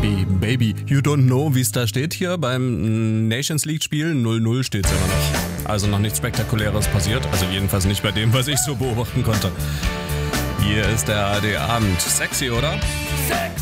Baby, you don't know, wie es da steht hier beim Nations League Spiel. 0-0 steht es immer noch. Also noch nichts Spektakuläres passiert. Also jedenfalls nicht bei dem, was ich so beobachten konnte. Hier ist der ARD Abend. Sexy, oder? Sex!